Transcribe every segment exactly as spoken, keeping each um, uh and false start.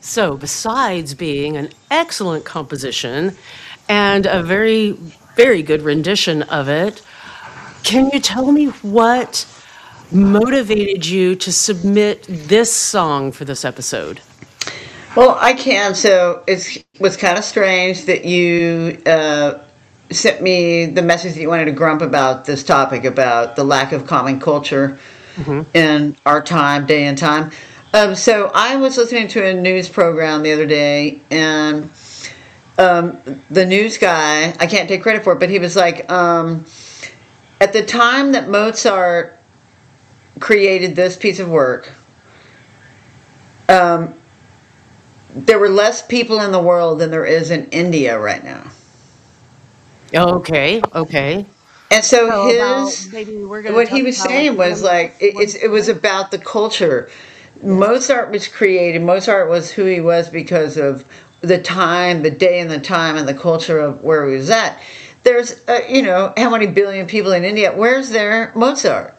So, besides being an excellent composition and a very, very good rendition of it, can you tell me what motivated you to submit this song for this episode? Well, I can. So it was kind of strange that you uh, sent me the message that you wanted to grump about this topic about the lack of common culture Hmm. in our time, day and time. Um, so I was listening to a news program the other day, and um, the news guy, I can't take credit for it, but he was like, um, at the time that Mozart created this piece of work, um, there were less people in the world than there is in India right now. Okay, okay. And so So, about his, maybe we're going to what talk he was about like saying was one, like, it, one it's, it was percent. about the culture. Yes. Mozart was created, Mozart was who he was because of the time, the day and the time and the culture of where he was at. There's, uh, you know, how many billion people in India? Where's their Mozart?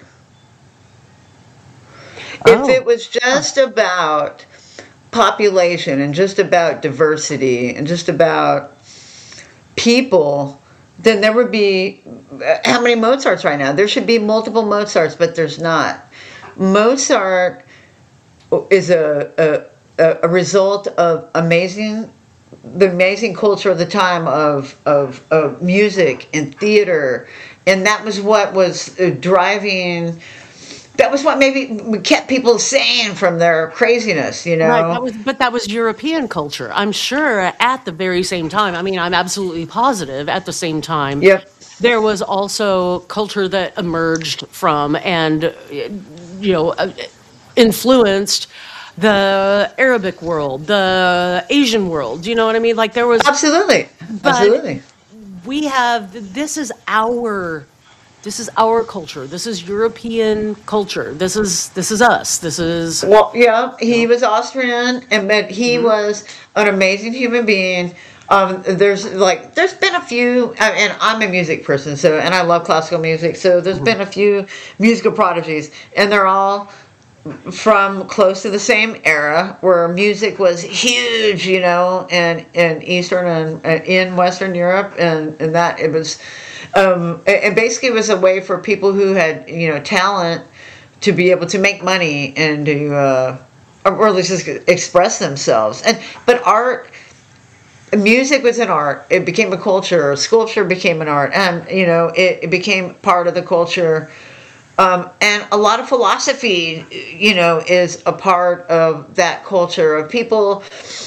If Oh, it was huh. just about population and just about diversity and just about people, then there would be uh, how many Mozarts right now? There should be multiple Mozarts, but there's not. Mozart is a a, a result of amazing the amazing culture of the time of, of of music and theater, and that was what was uh, driving. That was what maybe kept people sane from their craziness, you Right, that know. was but that was European culture. I'm sure at the very same time, I mean, I'm absolutely positive at the same time, Yep, there was also culture that emerged from and, uh, you know, uh, influenced the Arabic world, the Asian world. Do you know what I mean? Like there was, absolutely, but absolutely. we have, this is our, this is our culture. This is European culture. This is, this is us. This is, Well, yeah, you he know, was Austrian, and but he mhm, was an amazing human being. Um, there's like there's been a few, uh, and I'm a music person, so and I love classical music. So there's mhm. been a few musical prodigies, and they're all from close to the same era where music was huge, you know, and in Eastern and uh, in Western Europe, and and that it was, um, and basically it was a way for people who had you know talent to be able to make money and to uh, or at least just express themselves. And but art, music was an art. It became a culture. Sculpture became an art, and you know it, it became part of the culture. Um, and a lot of philosophy, you know, is a part of that culture of people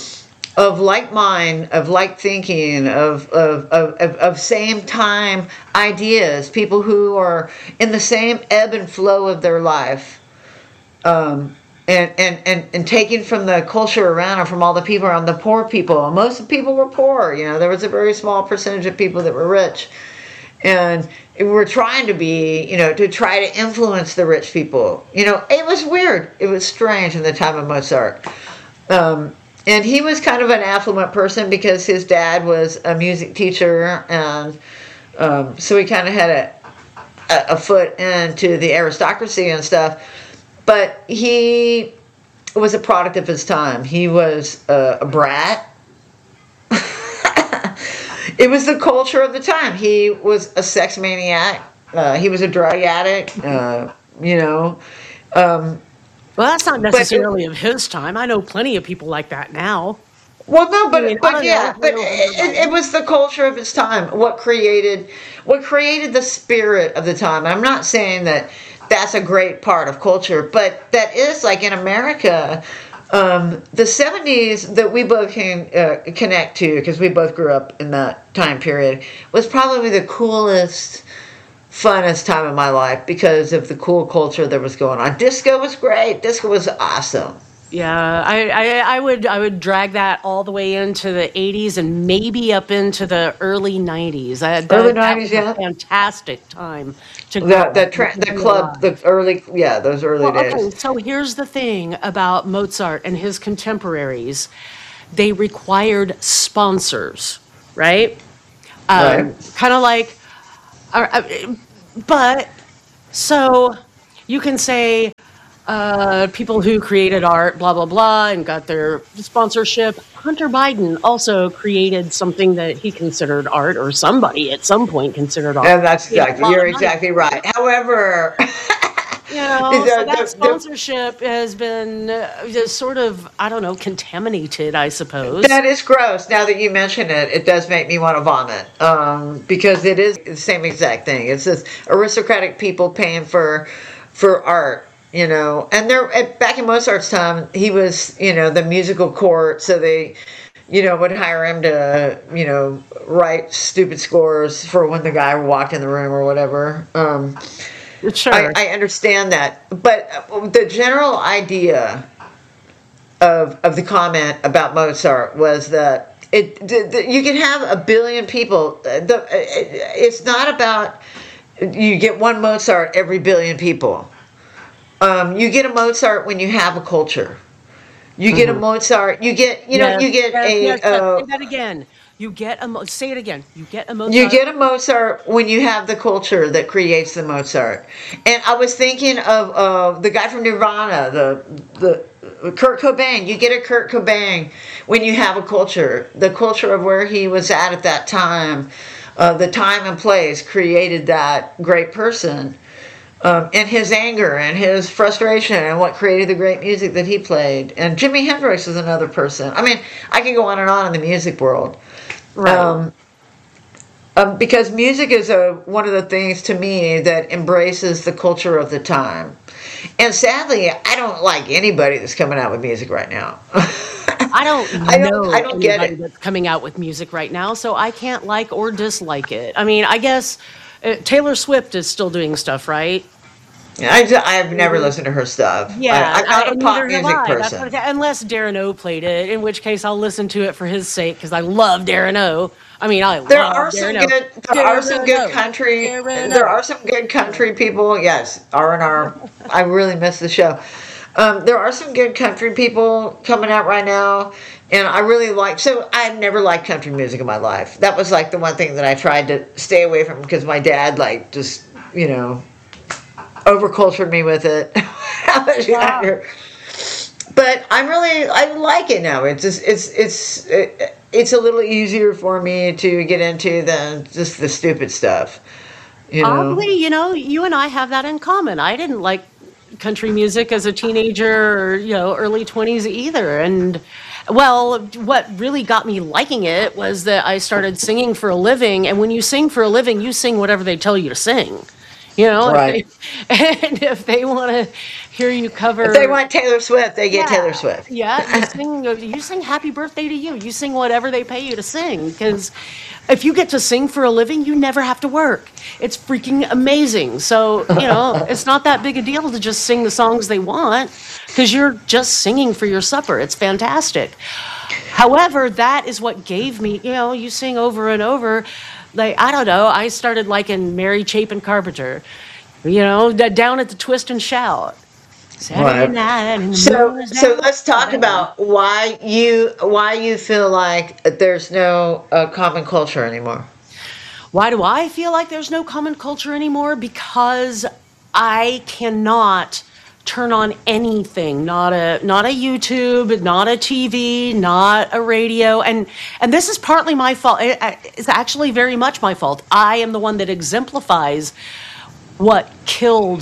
of like mind, of like thinking, of of, of, of of same time ideas, people who are in the same ebb and flow of their life. Um, and, and, and, and taking from the culture around them, from all the people around the poor people. Most of the people were poor, you know, there was a very small percentage of people that were rich. And we were trying to be, you know, to try to influence the rich people. You know, it was weird. It was strange in the time of Mozart. Um, and he was kind of an affluent person because his dad was a music teacher, and um, so he kind of had a, a, a foot into the aristocracy and stuff. But he was a product of his time. He was a, a brat. It was the culture of the time. He was a sex maniac. Uh, he was a drug addict. Uh, you know, um, Well, that's not but it, necessarily of his time. I know plenty of people like that now. well, no, I mean, but I but don't know yeah, if we but don't hear it, about it it. was the culture of its time. What created what created the spirit of the time. I'm not saying that that's a great part of culture, but that is like in America. Um, the seventies that we both can uh, connect to because we both grew up in that time period was probably the coolest, funnest time of my life because of the cool culture that was going on. Disco was great. Disco was awesome. Yeah, I, I I would I would drag that all the way into the eighties and maybe up into the early nineties. That Early that, that nineties, was a yeah. fantastic time to grow The the up and tra- to the be club, the alive. early, yeah, those early Well, days. okay, so here's the thing about Mozart and his contemporaries. They required sponsors, right? Right. Um, kind of like, uh, uh, but so you can say. uh, people who created art, blah, blah, blah, and got their sponsorship. Hunter Biden also created something that he considered art, or somebody at some point considered art. And that's He had a exactly, lot you're of money exactly for right. it. However, You know, so the, that the, the, sponsorship has been uh, just sort of, I don't know, contaminated, I suppose. that is gross. Now that you mention it, it does make me want to vomit. Um, because it is the same exact thing. It's this aristocratic people paying for for art, you know. And they're at, back in Mozart's time, he was, you know, the musical court, so they, you know, would hire him to, you know, write stupid scores for when the guy walked in the room or whatever. Um, I, Sure. I understand that, but uh, the general idea of of the comment about Mozart was that it the, the, you can have a billion people. uh, The, it, it's not about you get one Mozart every billion people. Um, you get a Mozart when you have a culture. You get a Hmm. Mozart. You get you know Yes, you get yes, a. yes, yes. Uh, Say that again. You get a, Mo- say it again. You get a You Mozart. get a Mozart when you have the culture that creates the Mozart. And I was thinking of uh, the guy from Nirvana, the the Kurt Cobain. You get a Kurt Cobain when you have a culture. The culture of where he was at at that time, uh, the time and place created that great person. Um, and his anger and his frustration and what created the great music that he played. And Jimi Hendrix is another person. I mean, I can go on and on in the music world. Right. Um, um, because music is a, one of the things to me that embraces the culture of the time. And sadly, I don't like anybody that's coming out with music right now. I don't I don't I know don't get anybody it. that's coming out with music right now, so I can't like or dislike it. I mean, I guess uh, Taylor Swift is still doing stuff, right? I, I've never listened to her stuff. I, Yeah, I'm I, not a and pop neither have music I. That's person. what, unless Darren O played it, in which case I'll listen to it for his sake because I love Darren O. I mean, I There love are some Darren O. good there are some Darren good O. country Darren there O. are some good country people. Yes, R and R. I really miss the show. Um, there are some good country people coming out right now, and I really like. So I've never liked country music in my life. That was like the one thing that I tried to stay away from because my dad like just you know overcultured me with it. I was Yeah. younger. But I'm really I like it now. It's just it's it's it, it's a little easier for me to get into than just the stupid stuff, you know. Oddly, you know, you and I have that in common. I didn't like country music as a teenager or, you know, early twenties either. And well, what really got me liking it was that I started singing for a living. And when you sing for a living, you sing whatever they tell you to sing. You know, if Right. they and if they want to hear you If they cover, want Taylor Swift, they get yeah, Taylor Swift. yeah, you sing you sing happy birthday to you. You sing whatever they pay you to sing because if you get to sing for a living, you never have to work. It's freaking amazing. So, you know, it's not that big a deal to just sing the songs they want because you're just singing for your supper. It's fantastic. However, that is what gave me, you know, you sing over and over. Like, I don't know, I started liking Mary Chapin Carpenter, you know, d- down at the Twist and Shout. Saturday Right. night and the So moon is so out. let's talk Whatever. about why you why you feel like there's no uh, common culture anymore. Why do I feel like there's no common culture anymore? Because I cannot turn on anything, not a not a YouTube, not a T V, not a radio, and and this is partly my fault. It- I- It's actually very much my fault. I am the one that exemplifies what killed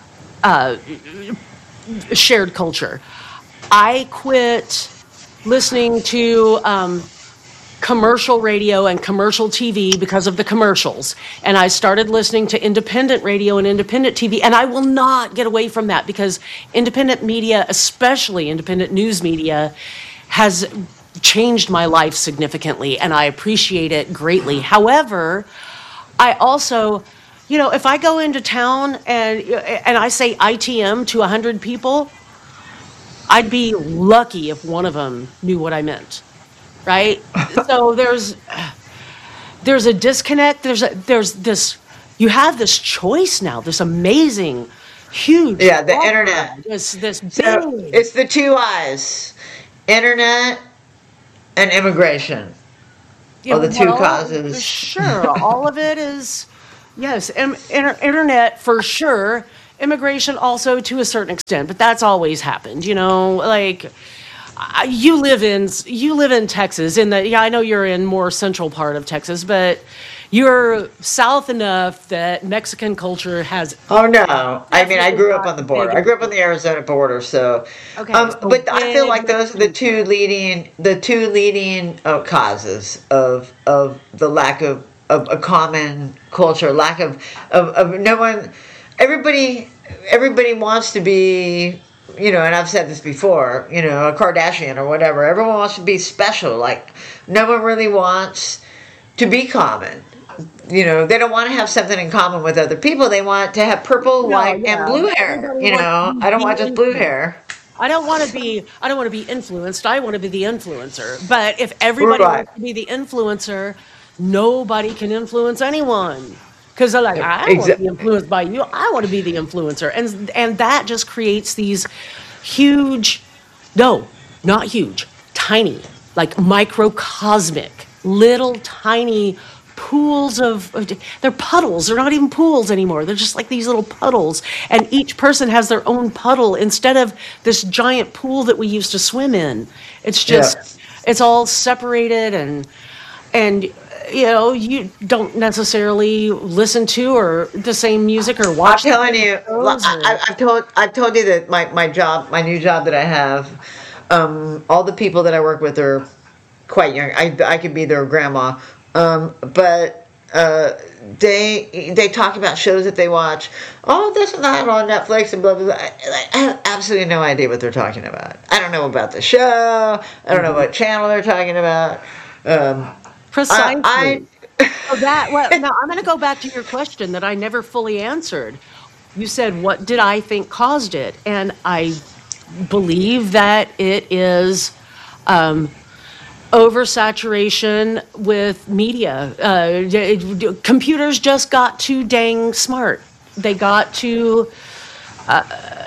shared culture. I quit listening to um, commercial radio and commercial T V because of the commercials. And I started listening to independent radio and independent T V. And I will not get away from that because independent media, especially independent news media, has changed my life significantly. And I appreciate it greatly. However, I also, you know, if I go into town and and I say I T M to one hundred people, I'd be lucky if one of them knew what I meant, right? So there's there's a disconnect. There's a there's this you have this choice now. This amazing, huge Yeah, the internet. offer. This this So big. it's the two eyes, internet and immigration Yeah, are the two well, causes. sure. All of it is, yes, in, inter, internet for sure immigration also to a certain extent, but that's always happened, you know, like I- you live in you live in Texas in the yeah, I know you're in more central part of Texas, but you're south enough that Mexican culture has Oh no! I mean, I definitely grew up got on the a big border. I grew up on the influence. Arizona border, so. Okay, Um, so but I feel big like those are Mexican the two influence. leading, the two leading uh, causes of of the lack of, of a common culture, lack of, of of no one, everybody, everybody wants to be, you know, and I've said this before, you know, a Kardashian or whatever. Everyone wants to be special. Like no one really wants to be common. You know, they don't want to have something in common with other people. They want to have purple, No, white, and yeah, blue but hair. everybody You wants to know, be I don't the want just blue influencer. hair. I don't want to be I don't want to be influenced. I want to be the influencer. But if everybody Right. wants to be the influencer, nobody can influence anyone. Because they're like, I don't want to be Exactly. influenced by you. I want to be the influencer. And and that just creates these huge, no, not huge, tiny, like microcosmic, little tiny pools of, they're puddles. They're not even pools anymore. They're just like these little puddles. And each person has their own puddle instead of this giant pool that we used to swim in. It's Yeah. just, it's all separated and, and, you know, you don't necessarily listen to or the same music or I'm watch the telling same you, li- shows I, or, I- I've told I've told you that my, my job, my new job that I have, um, all the people that I work with are quite young. I, I could be their grandma, um, but uh, they they talk about shows that they watch. Oh, this and that on Netflix and blah blah blah. I, I have absolutely no idea what they're talking about. I don't know about the show. I don't know Mhm. what channel they're talking about. Um, I, Precisely. So that, well, now I'm going to go back to your question that I never fully answered. You said, what did I think caused it? And I believe that it is um, oversaturation with media. Uh, d- d- computers just got too dang smart. They got too. Uh,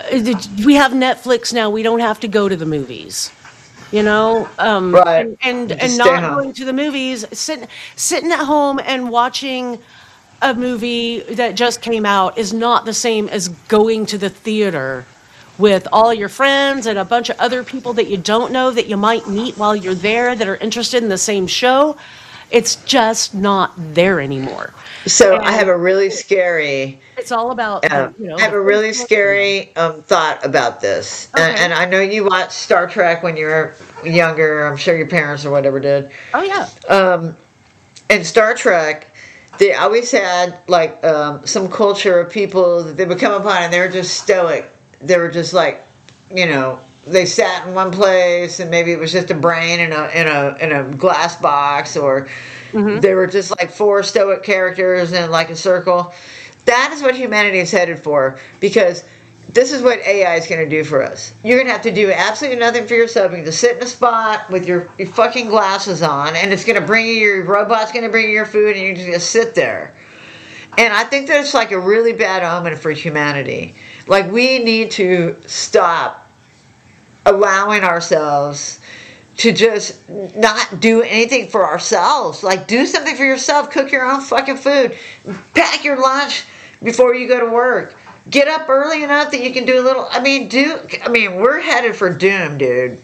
we have Netflix now. We don't have to go to the movies. You know, um, right. and, and Just and stay not home. going to the movies, sitting sitting at home and watching a movie that just came out is not the same as going to the theater with all your friends and a bunch of other people that you don't know that you might meet while you're there that are interested in the same show. It's just not there anymore. So I have And a really scary it's all about Uh, the, you know, I have the a really Facebook and the, scary um, thought about this, and, okay. and I know you watched Star Trek when you were younger. I'm sure your parents or whatever did. Oh yeah. Um, in Star Trek, they always had like um, some culture of people that they would come upon, and they were just stoic. They were just like, you know, they sat in one place, and maybe it was just a brain in a in a in a glass box, or Hmm. they were just like four stoic characters in like a circle. That is what humanity is headed for, because this is what A I is going to do for us. You're going to have to do absolutely nothing for yourself. You can just sit in a spot with your, your fucking glasses on, and it's going to bring you your robot's going to bring you your food, and you just just sit there. And I think that's like a really bad omen for humanity. Like we need to stop allowing ourselves to just not do anything for ourselves. Like do something for yourself. Cook your own fucking food. Pack your lunch before you go to work. Get up early enough that you can do a little. I mean, do. I mean, we're headed for doom, dude.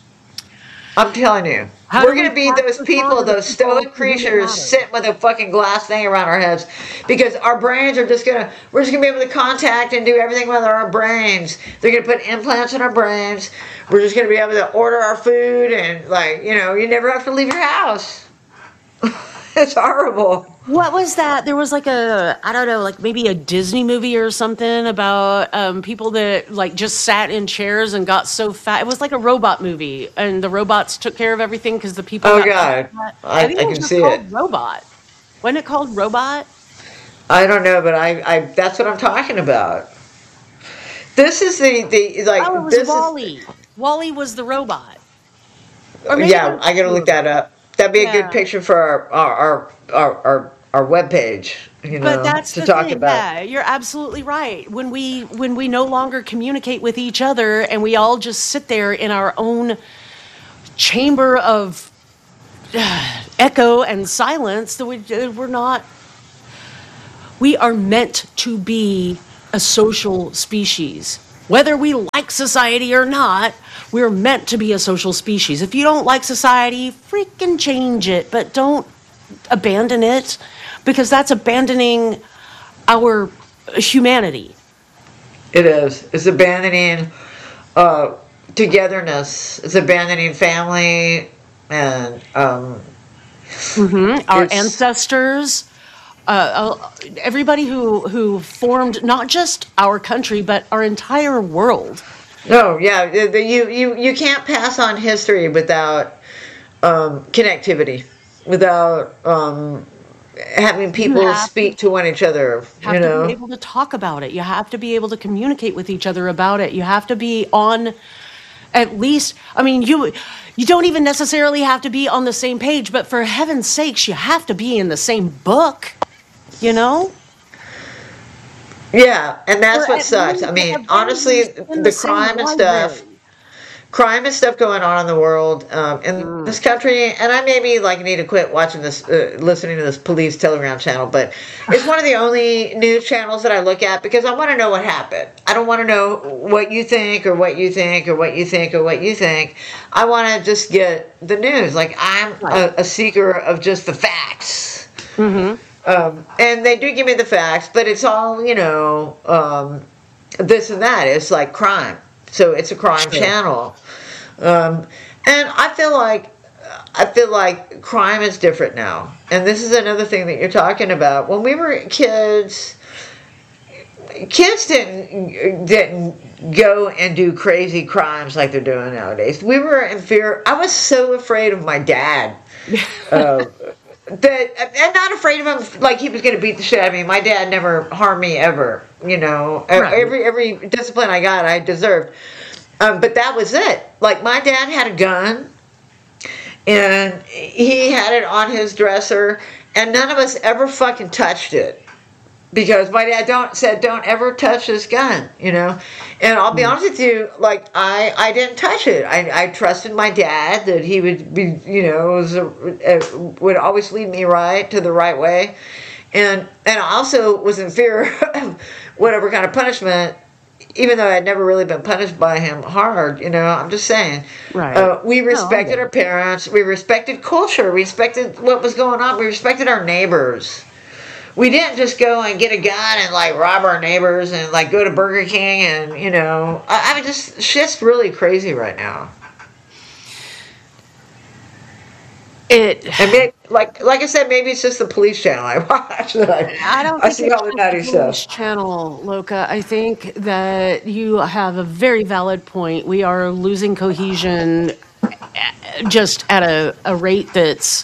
I'm telling you. How We're do we going to be pass those this on people, to the those people stoic to whom it creatures matters? sitting with a fucking glass thing around our heads, because our brains are just going to, we're just going to be able to contact and do everything with our brains. They're going to put implants in our brains. We're just going to be able to order our food, and like, you know, you never have to leave your house. It's horrible. What was that? There was like a, I don't know, like maybe a Disney movie or something about um, people that like just sat in chairs and got so fat. It was like a robot movie, and the robots took care of everything because the people Oh got so God. fat. I, I I think it was can just see it. called Robot. Wasn't it called Robot? I don't know, but I, I that's what I'm talking about. This is the, the Oh, it like was this is Wally. Wally was the robot, or maybe there yeah, was I gotta two look of them. that up. That'd be a good Yeah. picture for our our our our, our, our webpage, you But know, that's to the talk thing. about. Yeah, you're absolutely right. When we when we no longer communicate with each other and we all just sit there in our own chamber of echo and silence, that we, we're not we are meant to be a a social species. Whether we like society or not, we're meant to be a social species. If you don't like society, freaking change it, but don't abandon it, because that's abandoning our humanity. It is. It's abandoning uh, togetherness. It's abandoning family, and um, Mm-hmm. Our it's ancestors, uh, uh, everybody who who formed not just our country but our entire world. no, yeah. the- the- You you you can't pass on history without um, connectivity, without um, having You people have speak to one each other. You have to be know. able to talk about it. You have to be able to communicate with each other about it. You have to be on at least, I mean, you you don't even necessarily have to be on the same page, but for heaven's sakes, you have to be in the same book, you know? Yeah, and Or that's what at sucks. I least, at mean, the very honestly, least, in the the same crime and stuff, library. crime and stuff going on in the world, um, in this Mm. country, and I maybe like need to quit watching this, uh, listening to this police telegram channel, but it's one of the only news channels that I look at because I want to know what happened. I don't want to know what you think or what you think or what you think or what you think. I want to just get the news. Like I'm Right. a, a seeker of just the facts. Mm-hmm. Um, and they do give me the facts, but it's all, you know, um, this and that. It's like crime. So it's a crime Sure. channel. Um, and I feel like, I feel like crime is different now. And this is another thing that you're talking about. When we were kids, kids didn't, didn't go and do crazy crimes like they're doing nowadays. We were in fear. I was so afraid of my dad. Uh, that and not afraid of him like he was going to beat the shit out of me. My dad never harmed me ever. You know, E- Right. every every discipline I got, I deserved. Um, but that was it. Like my dad had a gun, and he had it on his dresser, and none of us ever fucking touched it. Because my dad don't said don't ever touch this gun, you know, and I'll be Mm. honest with you, like I I didn't touch it. I, I trusted my dad that he would be, you know, was a, uh, would always lead me right to the right way, and and I also was in fear of whatever kind of punishment, even though I'd never really been punished by him hard. You know, I'm just saying. Right. Uh, we No, I respected get our it. parents. We respected culture. We respected what was going on. We respected our neighbors. We didn't just go and get a gun and like rob our neighbors and like go to Burger King and you know I, I mean just shit's really crazy right now. It. And maybe, like like I said, maybe it's just the police channel I watch that I, I don't I think see it's all the just nutty the stuff. Polish channel, Loka. I think that you have a very valid point. We are losing cohesion just at a, a rate that's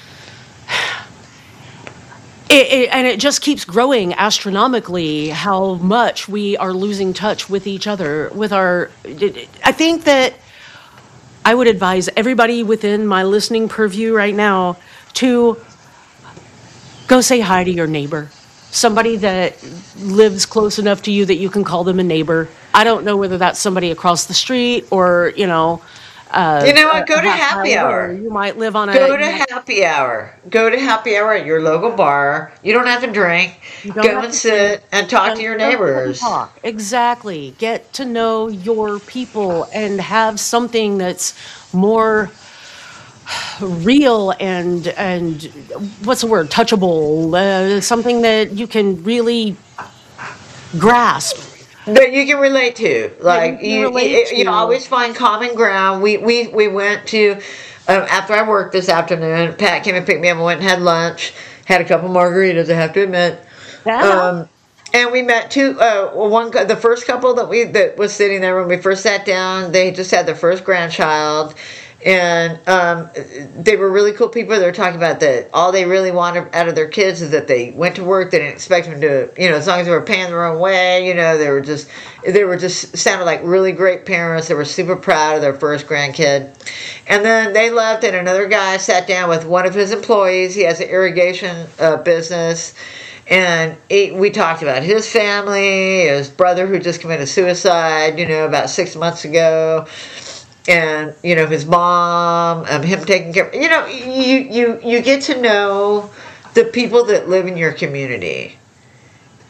it, it, and it just keeps growing astronomically how much we are losing touch with each other with our I think that I would advise everybody within my listening purview right now to go say hi to your neighbor. Somebody that lives close enough to you that you can call them a neighbor. I don't know whether that's somebody across the street or, you know, uh, You know a what? Go a to half mile happy away. hour. You might live on a, Go to you might, happy hour. Go to happy hour at your local bar. You don't have to drink. you don't Go have and to drink. sit and talk to Just your go sit and neighbors. talk. Exactly. Get to know your people and have something that's more real and and what's the word touchable, uh, something that you can really grasp, That you can relate to, that you like can you, relate you, you to. always find common ground. We we we went to um, after I worked this afternoon. Pat came and picked me up. I went and had lunch. Had a couple margaritas. I have to admit. Yeah. Um, and we met two. Uh, one the first couple that we that was sitting there when we first sat down. They just had their first grandchild. And um, they were really cool people. They were talking about that all they really wanted out of their kids is that they went to work. They didn't expect them to, you know, as long as they were paying their own way. You know, they were just, they were just sounded like really great parents. They were super proud of their first grandkid. And then they left, and another guy sat down with one of his employees. He has an irrigation uh, business. And he, we talked about his family, his brother who just committed suicide, you know, about six months ago. And you know his mom, um, him taking care. You know, you you you get to know the people that live in your community,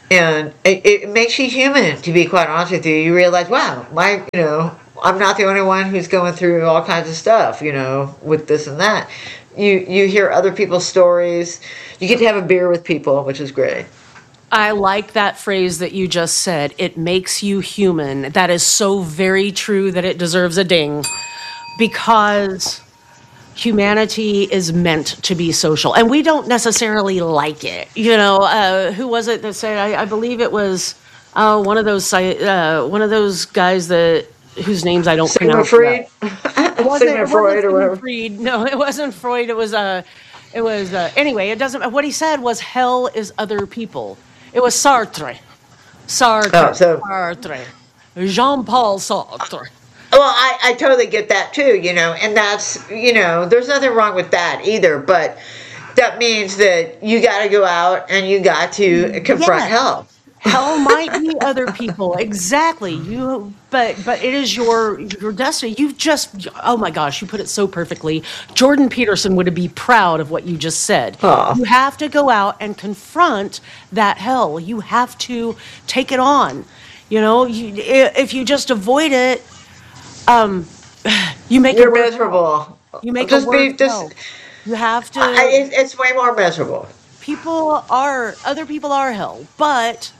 and it, it makes you human. To be quite honest with you, you realize, wow, my, you know, I'm not the only one who's going through all kinds of stuff, you know, with this and that. You you hear other people's stories. You get to have a beer with people, which is great. I like that phrase that you just said. It makes you human. That is so very true that it deserves a ding, because humanity is meant to be social, and we don't necessarily like it. You know, uh, who was it that said? I, I believe it was uh, one of those sci- uh, one of those guys that whose names I don't Sigmund pronounce. Freud, It wasn't, it Sigmund wasn't Freud, or Sigmund whatever. Freud. No, it wasn't Freud. It was uh, it was uh, anyway. It doesn't. What he said was hell is other people. It was Sartre. Sartre. Oh, so Sartre. Jean-Paul Sartre. well, I, I totally get that too, you know, and that's, you know, there's nothing wrong with that either, but that means that you got to go out and you got to confront Yes. hell. Hell might be other people. Exactly. You but but it is your your destiny. You've just oh my gosh, you put it so perfectly. Jordan Peterson would be proud of what you just said. Aw. You have to go out and confront that hell. You have to take it on. You know, you, i- if you just avoid it, um, you make You're it worse. miserable. You make Just it be, worse. just, No. You have to. I, it, it's way more miserable. People are other people are hell, but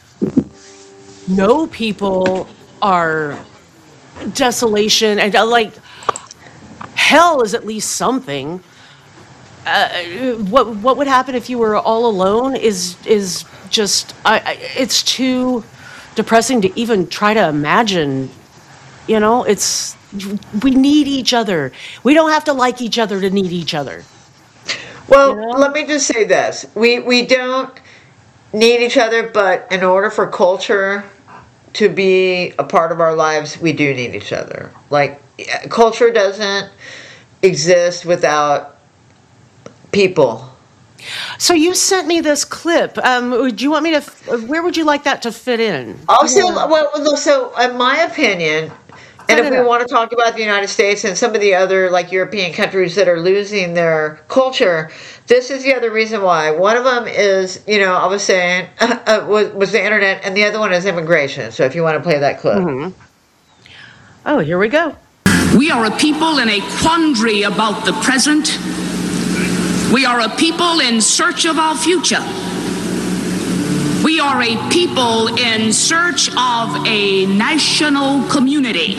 no people are desolation, and uh, like hell is at least something. Uh, what what would happen if you were all alone is is just I, I, it's too depressing to even try to imagine. You know, it's we need each other. We don't have to like each other to need each other. Well, You know? let me just say this. We, we don't need each other, but in order for culture to be a part of our lives, we do need each other. Like, eh, culture doesn't exist without people. So you sent me this clip. Um, would you want me to? f- Where would you like that to fit in? Also, well, well, so in my opinion, and Set if it we up. want to talk about the United States and some of the other like European countries that are losing their culture, this is the other reason why. One of them is, you know, I was saying uh, was, was the internet, and the other one is immigration. So if you want to play that clip, Oh, here we go. We are a people in a quandary about the present. We are a people in search of our future. We are a people in search of a national community.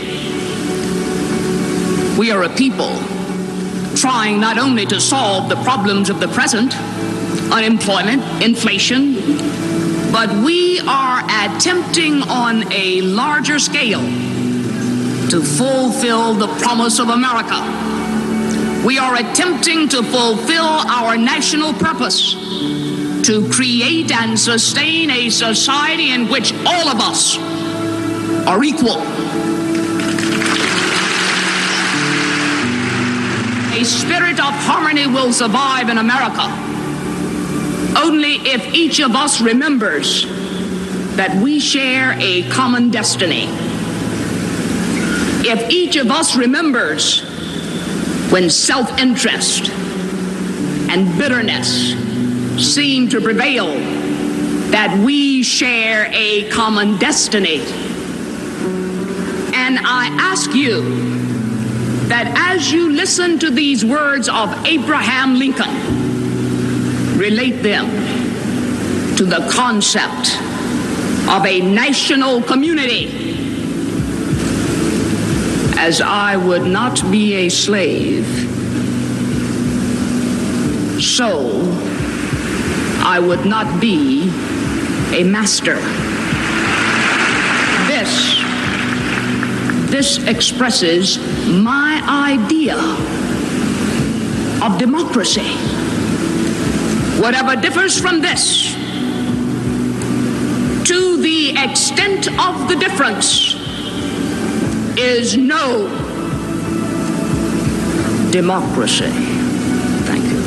We are a people trying not only to solve the problems of the present, unemployment, inflation, but we are attempting on a larger scale to fulfill the promise of America. We are attempting to fulfill our national purpose to create and sustain a society in which all of us are equal. A spirit of harmony will survive in America only if each of us remembers that we share a common destiny. If each of us remembers when self-interest and bitterness seem to prevail, that we share a common destiny. And I ask you that as you listen to these words of Abraham Lincoln, relate them to the concept of a national community. As I would not be a slave, so I would not be a master. This, this expresses my idea of democracy. Whatever differs from this, to the extent of the difference, is no democracy. Thank you.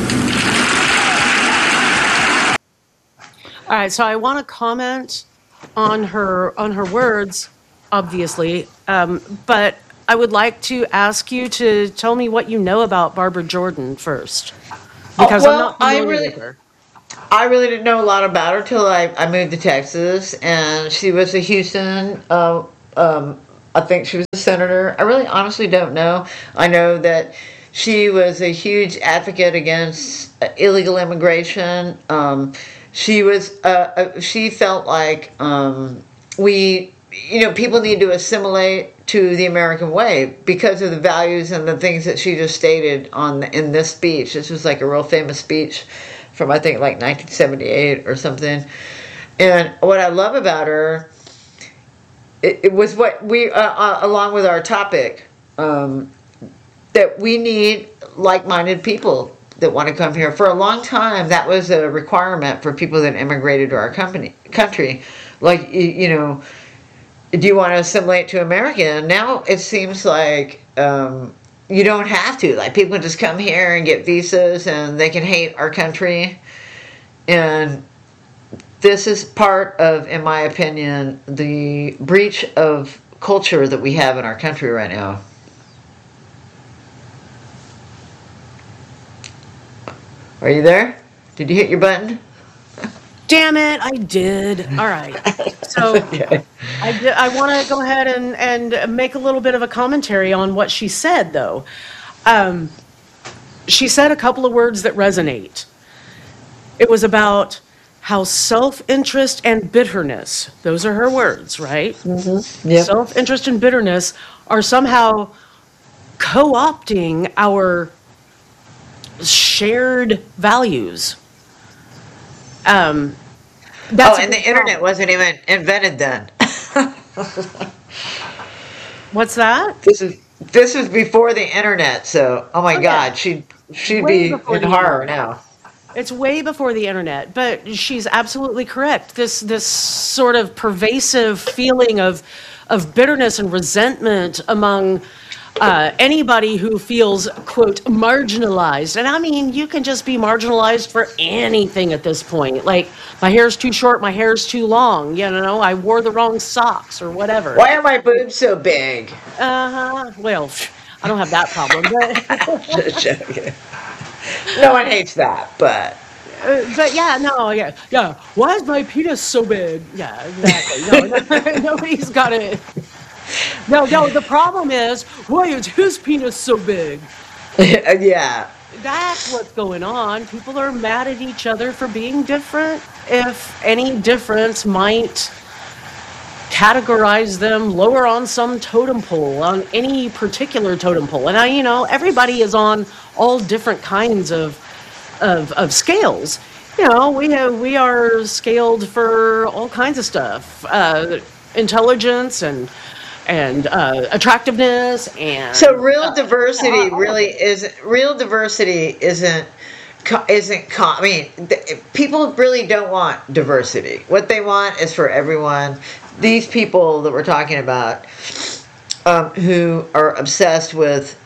All right, so I want to comment on her on her words, obviously, um, but I would like to ask you to tell me what you know about Barbara Jordan first, because I'm well, not I familiar really- with her. I really didn't know a lot about her till I, I moved to Texas, and she was a Houston. Uh, um, I think she was a senator. I really honestly don't know. I know that she was a huge advocate against uh, illegal immigration. Um, she was. Uh, uh, she felt like um, we, you know, people need to assimilate to the American way because of the values and the things that she just stated on the, in this speech. This was like a real famous speech from I think like nineteen seventy-eight or something. And what I love about her, it, it was what we, uh, uh, along with our topic, um, that we need like-minded people that want to come here. For a long time, that was a requirement for people that immigrated to our company, country. Like, you, you know, do you want to assimilate to America? And now it seems like um, you don't have to. Like, people can just come here and get visas and they can hate our country. And this is part of, in my opinion, the breach of culture that we have in our country right now. Are you there? Did you hit your button? Damn it, I did. All right. So Okay. I, di- I want to go ahead and, and make a little bit of a commentary on what she said, though. Um, she said a couple of words that resonate. It was about how self-interest and bitterness, those are her words, right? Mm-hmm. Yep. Self-interest and bitterness are somehow co-opting our shared values. Um, that's oh, and the internet wasn't even invented then. What's that? This is this was before the internet, so oh my Oh, yeah. God, she'd she'd Way be before in the horror internet. now. It's way before the internet, but she's absolutely correct. This this sort of pervasive feeling of of bitterness and resentment among uh, anybody who feels, quote, marginalized. And I mean, you can just be marginalized for anything at this point. Like, my hair's too short, my hair's too long, you know, I wore the wrong socks or whatever. Why are my boobs so big? Uh-huh. Well, I don't have that problem, but Just joking. No one hates that, but Uh, but yeah, no, yeah, yeah. Why is my penis so big? Yeah, exactly. No, no nobody's got it. No, no. The problem is, why is his penis so big? yeah. That's what's going on. People are mad at each other for being different. If any difference might categorize them lower on some totem pole, on any particular totem pole, and I, you know, everybody is on all different kinds of. Of, of scales, you know, we have we are scaled for all kinds of stuff, uh, intelligence and and uh, attractiveness and So real uh, diversity all of really it. isn't real diversity isn't co- isn't co- I mean, th- people really don't want diversity. What they want is for everyone. These people that we're talking about, um, who are obsessed with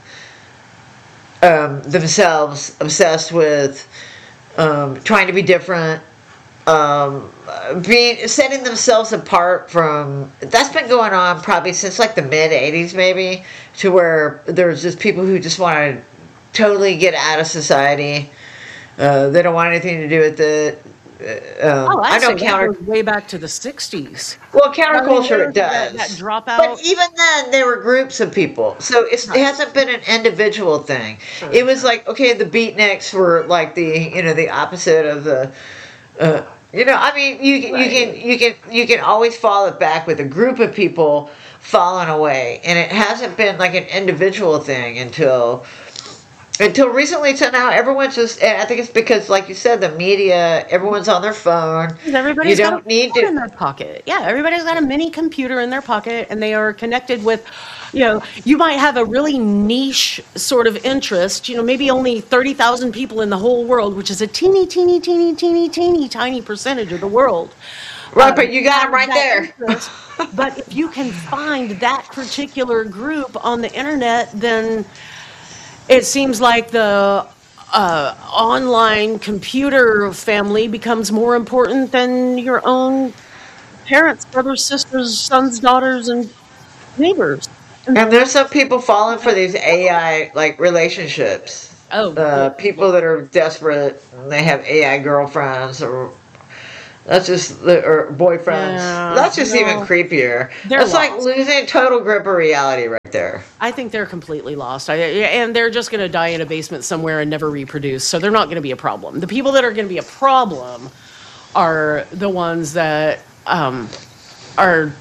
um, themselves, obsessed with um, trying to be different, um, being setting themselves apart from. That's been going on probably since like the mid eighties, maybe, to where there's just people who just want to totally get out of society. Uh, they don't want anything to do with it. Uh, um, Oh, I know actually, that counter. goes way back to the sixties. Well, I mean, counterculture there's it that, does. that dropout. But even then, there were groups of people. So it's, it hasn't been an individual thing. Sure. It was like, okay, the beatniks were like the, you know, the opposite of the, uh, you know, I mean, you, you Right. can, you can, you can always fall it back with a group of people falling away. And it hasn't been like an individual thing until, until recently. So now everyone's just, and I think it's because, like you said, the media, everyone's on their phone. Everybody's You got don't a need phone to. in their pocket. Yeah, everybody's got a mini computer in their pocket, and they are connected with, you know, you might have a really niche sort of interest. You know, maybe only thirty thousand people in the whole world, which is a teeny, teeny, teeny, teeny, teeny, tiny percentage of the world. Right, um, but you got them have right that there. interest. But if you can find that particular group on the internet, then it seems like the uh, online computer family becomes more important than your own parents, brothers, sisters, sons, daughters, and neighbors. And there's some people falling for these A I like relationships. Oh, yeah. Uh, people that are desperate and they have A I girlfriends or that's just or boyfriends. Yeah, That's just even no, creepier. they're That's like lost. losing total grip of reality right there. I think they're completely lost. I, and they're just going to die in a basement somewhere and never reproduce. So they're not going to be a problem. The people that are going to be a problem are the ones that um, are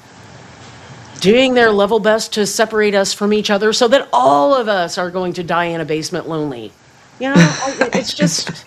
doing their level best to separate us from each other so that all of us are going to die in a basement lonely. You know, I- it's just,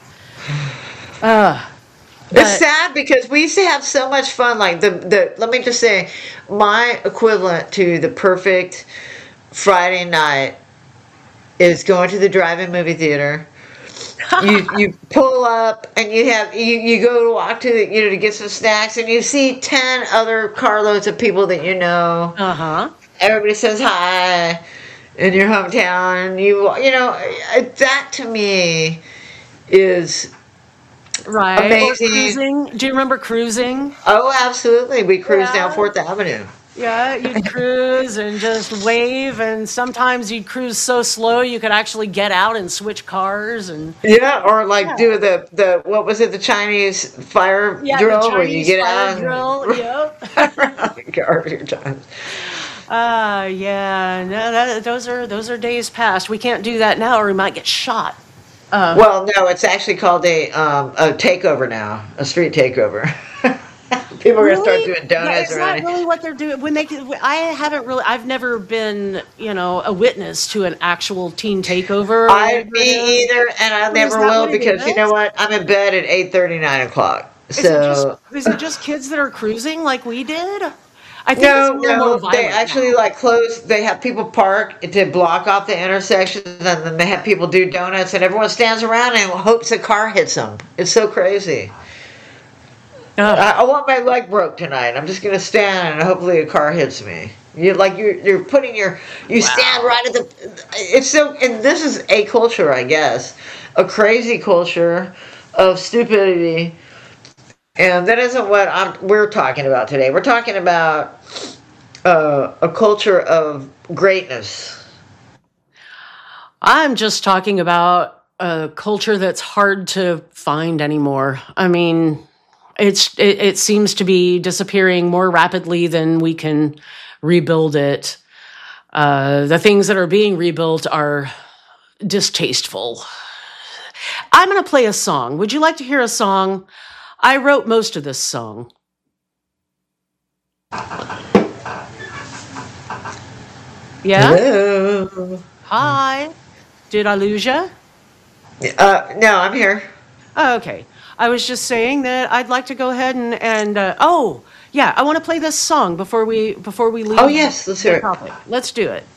uh, It's but sad because we used to have so much fun. Like the the let me just say, my equivalent to the perfect Friday night is going to the drive-in movie theater. You you pull up and you have you, you go to walk to the, you know to get some snacks and you see ten other carloads of people that you know. uh huh. Everybody says hi in your hometown. And you you know that to me is Right. Or amazing. cruising. Do you remember cruising? Oh, absolutely. We cruise down Yeah. Fourth Avenue. Yeah, you'd cruise and just wave, and sometimes you'd cruise so slow you could actually get out and switch cars, and Yeah, or like yeah, do the the what was it, the Chinese fire yeah, the drill where you Chinese get fire out drill. and Yep. around the car a few times. Uh, yeah, no, that, those are those are days past. We can't do that now, or we might get shot. Uh, Well, no, it's actually called a um a takeover now, a street takeover. People are gonna start really? doing Yeah, donuts is that around it. really what they're doing? When they, I haven't really, I've never been, you know, a witness to an actual teen takeover or I whatever it me is. either, and I But is never that will what it because you know is? what? I'm in bed at eight thirty, nine o'clock. Is it just So is it just kids that are cruising like we did? I think it's a no, little more no, they violent actually now. like close. They have people park to block off the intersections, and then they have people do donuts, and everyone stands around and hopes a car hits them. It's so crazy. Ugh. I, I want my leg broke tonight. I'm just gonna stand and hopefully a car hits me. You like you're you're putting your you stand Wow. right at the. It's so and this is a culture, I guess, a crazy culture of stupidity. And that isn't what I'm, we're talking about today. We're talking about uh, a culture of greatness. I'm just talking about a culture that's hard to find anymore. I mean, it's it, it seems to be disappearing more rapidly than we can rebuild it. Uh, the things that are being rebuilt are distasteful. I'm going to play a song. Would you like to hear a song? I wrote most of this song. Yeah? Hello. Hi. Did I lose you? Uh, no, I'm here. Oh, okay. I was just saying that I'd like to go ahead and and uh, oh, yeah, I want to play this song before we before we Oh leave yes, let's the hear it. topic. Let's do it.